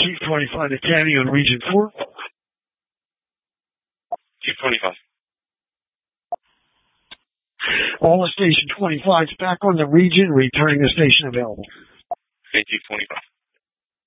Chief 25 to Tammy on Region 4. Chief 25. All of Station 25 is back on the region, returning to station available. Okay, Chief 25.